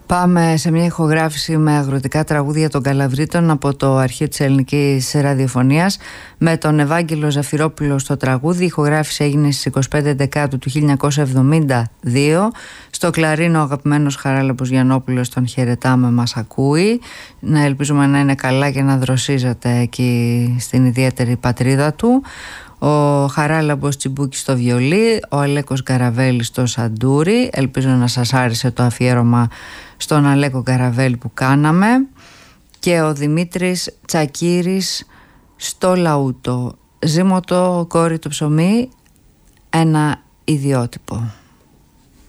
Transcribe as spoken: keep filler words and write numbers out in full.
Πάμε σε μια ηχογράφηση με αγροτικά τραγούδια των Καλαβρίτων από το αρχείο της ελληνικής ραδιοφωνίας, με τον Ευάγγελο Ζαφυρόπουλο στο τραγούδι. Η ηχογράφηση έγινε στις είκοσι πέντε Δεκάτου του χίλια εννιακόσια εβδομήντα δύο. Στο κλαρίνο ο αγαπημένος Χαράλαμπος Γιαννόπουλος, τον χαιρετάμε, μας ακούει. Να ελπίζουμε να είναι καλά και να δροσίζεται εκεί στην ιδιαίτερη πατρίδα του. Ο Χαράλαμπος Τσιμπούκης στο βιολί, ο Αλέκος Γκαραβέλης στο σαντούρι. Ελπίζω να σας άρεσε το αφιέρωμα στον Αλέκο Γκαραβέλη που κάναμε. Και ο Δημήτρης Τσακύρης στο λαούτο. Ζήμωτο κόρη το ψωμί, ένα ιδιότυπο.